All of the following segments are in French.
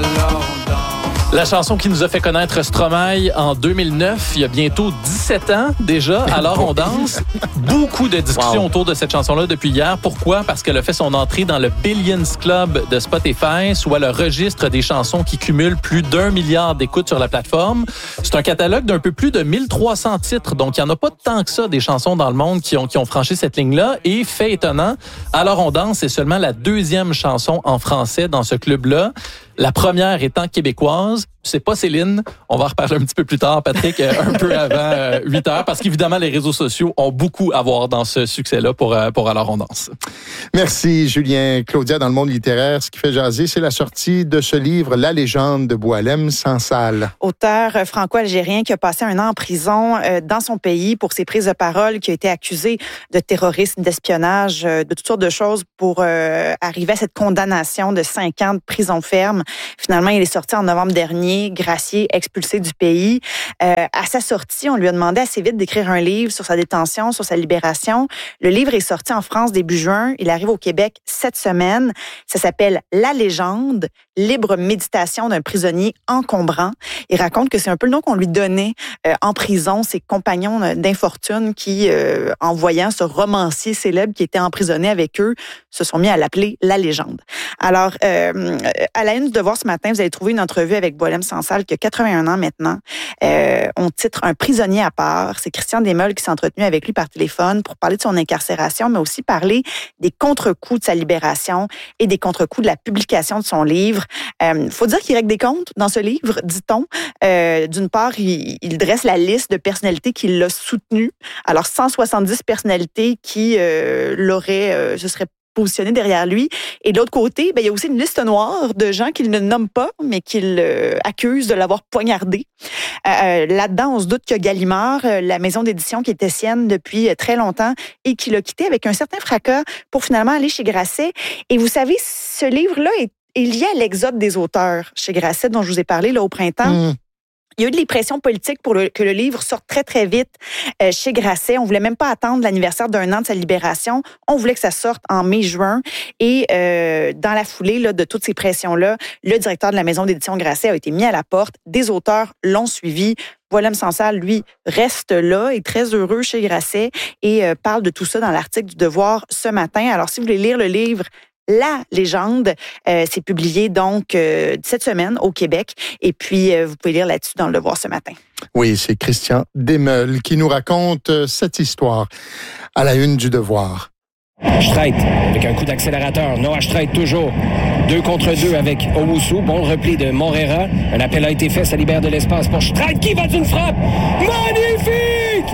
Alors on danse. La chanson qui nous a fait connaître Stromae en 2009, il y a bientôt 17 ans déjà. Alors on danse. Beaucoup de discussions autour de cette chanson-là depuis hier. Pourquoi? Parce qu'elle a fait son entrée dans le Billions Club de Spotify, soit le registre des chansons qui cumulent plus d'1 milliard d'écoutes sur la plateforme. C'est un catalogue d'un peu plus de 1300 titres. Donc, il n'y en a pas tant que ça des chansons dans le monde qui ont franchi cette ligne-là. Et fait étonnant, Alors on danse, c'est seulement la deuxième chanson en français dans ce club-là. La première étant québécoise, c'est pas Céline. On va en reparler un petit peu plus tard, Patrick, un peu avant 8 heures, parce qu'évidemment, les réseaux sociaux ont beaucoup à voir dans ce succès-là pour Alors on danse. Merci, Julien. Claudia, dans le monde littéraire, ce qui fait jaser, c'est la sortie de ce livre, La légende de Boualem Sansal. Auteur franco-algérien qui a passé un an en prison dans son pays pour ses prises de parole, qui a été accusé de terrorisme, d'espionnage, de toutes sortes de choses pour arriver à cette condamnation de 5 ans de prison ferme. Finalement, il est sorti en novembre dernier, gracié, expulsé du pays. À sa sortie, on lui a demandé assez vite d'écrire un livre sur sa détention, sur sa libération. Le livre est sorti en France début juin. Il arrive au Québec cette semaine. Ça s'appelle La légende, libre méditation d'un prisonnier encombrant. Il raconte que c'est un peu le nom qu'on lui donnait en prison, ses compagnons d'infortune qui, en voyant ce romancier célèbre qui était emprisonné avec eux, se sont mis à l'appeler La légende. Alors, à la une du Devoir ce matin, vous allez trouver une entrevue avec Boualem Sansal, qui a 81 ans maintenant. On titre Un prisonnier à part. C'est Christian Desmeules qui s'est entretenu avec lui par téléphone pour parler de son incarcération, mais aussi parler des contre-coups de sa libération et des contre-coups de la publication de son livre. Faut dire qu'il règle des comptes dans ce livre, dit-on. D'une part, il dresse la liste de personnalités qui l'ont soutenu. Alors, 170 personnalités qui se seraient positionné derrière lui. Et de l'autre côté, il y a aussi une liste noire de gens qu'il ne nomme pas, mais qu'il accuse de l'avoir poignardé. Là-dedans, on se doute que Gallimard, la maison d'édition qui était sienne depuis très longtemps et qui l'a quitté avec un certain fracas pour finalement aller chez Grasset. Et vous savez, ce livre-là est lié à l'exode des auteurs chez Grasset, dont je vous ai parlé là, au printemps. Il y a eu de les pressions politiques pour que le livre sorte très, très vite chez Grasset. On voulait même pas attendre l'anniversaire d'1 an de sa libération. On voulait que ça sorte en mai-juin. Et dans la foulée là, de toutes ces pressions-là, le directeur de la maison d'édition Grasset a été mis à la porte. Des auteurs l'ont suivi. Boualem Sansal, lui, reste là, est très heureux chez Grasset et parle de tout ça dans l'article du Devoir ce matin. Alors, si vous voulez lire le livre La légende, c'est publié donc cette semaine au Québec. Et puis, vous pouvez lire là-dessus dans le Devoir ce matin. Oui, c'est Christian Desmeules qui nous raconte cette histoire à la une du Devoir. Streit avec un coup d'accélérateur. Noah Streit toujours 2 contre 2 avec Owusu. Bon repli de Morera. Un appel a été fait, ça libère de l'espace pour Streit qui va d'une frappe. Magnifique!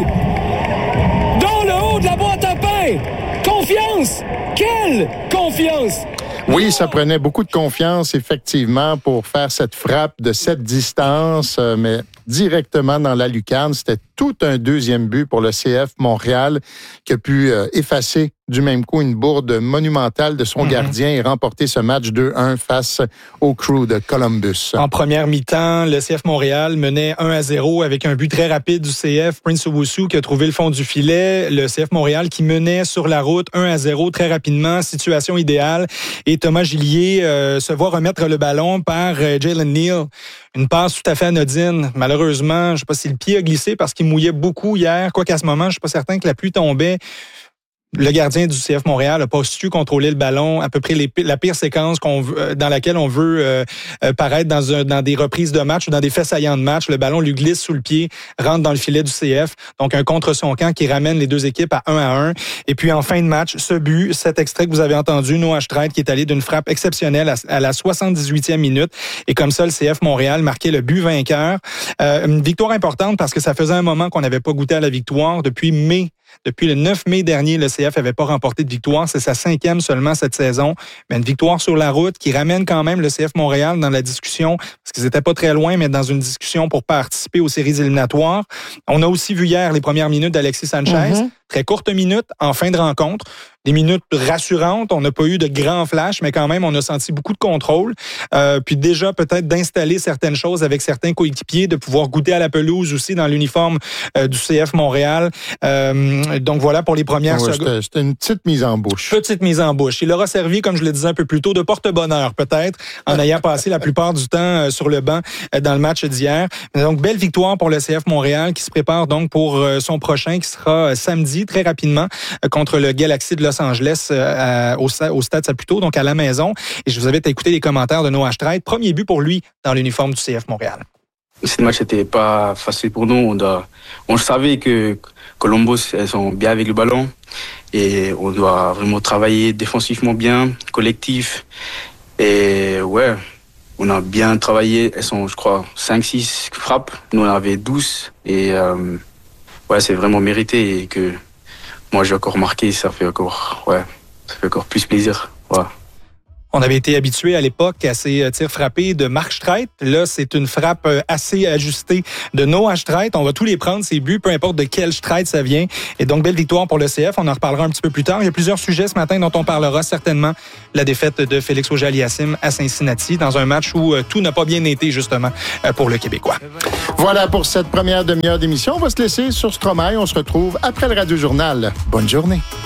Dans le haut de la boîte à pain. Confiance! Quelle confiance! Oui, ça prenait beaucoup de confiance, effectivement, pour faire cette frappe de cette distance, mais directement dans la lucarne. C'était tout un deuxième but pour le CF Montréal qui a pu effacer du même coup une bourde monumentale de son gardien et remporter ce match 2-1 face au Crew de Columbus. En première mi-temps, le CF Montréal menait 1-0 avec un but très rapide du CF, Prince Owusu, qui a trouvé le fond du filet. Le CF Montréal qui menait sur la route 1-0 très rapidement, situation idéale. Et Thomas Gillier se voit remettre le ballon par Jalen Neal. Une passe tout à fait anodine. Malheureusement, je ne sais pas si le pied a glissé parce qu'il mouillait beaucoup hier. Quoiqu'à ce moment, je ne suis pas certain que la pluie tombait. Le gardien du CF Montréal n'a pas su contrôler le ballon, à peu près la pire séquence dans laquelle on veut paraître dans des reprises de match ou dans des faits saillants de match. Le ballon lui glisse sous le pied, rentre dans le filet du CF. Donc, un contre son camp qui ramène les deux équipes à 1-1. Et puis, en fin de match, ce but, cet extrait que vous avez entendu, Noah Streit qui est allé d'une frappe exceptionnelle à la 78e minute. Et comme ça, le CF Montréal marquait le but vainqueur. Une victoire importante parce que ça faisait un moment qu'on n'avait pas goûté à la victoire depuis mai. Depuis le 9 mai dernier, le CF n'avait pas remporté de victoire. C'est sa 5e seulement cette saison. Mais une victoire sur la route qui ramène quand même le CF Montréal dans la discussion, parce qu'ils n'étaient pas très loin, mais dans une discussion pour participer aux séries éliminatoires. On a aussi vu hier les premières minutes d'Alexis Sanchez. Très courte minute en fin de rencontre. des minutes rassurantes. On n'a pas eu de grands flashs, mais quand même, on a senti beaucoup de contrôle. Puis déjà, peut-être d'installer certaines choses avec certains coéquipiers, de pouvoir goûter à la pelouse aussi dans l'uniforme du CF Montréal. Donc voilà pour les premières secondes. C'était une petite mise en bouche. Petite mise en bouche. Il aura servi, comme je le disais un peu plus tôt, de porte-bonheur peut-être, en ayant passé la plupart du temps sur le banc dans le match d'hier. Donc, belle victoire pour le CF Montréal qui se prépare donc pour son prochain qui sera samedi, très rapidement, contre le Galaxy de Los Angeles au Stade Saputo, donc à la maison. Et je vous invite à écouter les commentaires de Noah Streit. Premier but pour lui dans l'uniforme du CF Montréal. Ce match n'était pas facile pour nous. On savait que Columbus, elles sont bien avec le ballon et on doit vraiment travailler défensivement bien, collectif. Et ouais, on a bien travaillé. Elles sont, je crois, 5-6 frappes. Nous, on avait 12. Et ouais, c'est vraiment mérité. Et que moi, j'ai encore marqué. Ça fait encore plus plaisir. Ouais. On avait été habitué à l'époque à ces tirs frappés de Mark Streit. Là, c'est une frappe assez ajustée de Noah Streit. On va tous les prendre, ces buts, peu importe de quel Streit ça vient. Et donc, belle victoire pour le CF. On en reparlera un petit peu plus tard. Il y a plusieurs sujets ce matin dont on parlera certainement. La défaite de Félix Auger-Aliassime à Cincinnati dans un match où tout n'a pas bien été, justement, pour le Québécois. Voilà pour cette première demi-heure d'émission. On va se laisser sur Stromae. On se retrouve après le Radio-Journal. Bonne journée.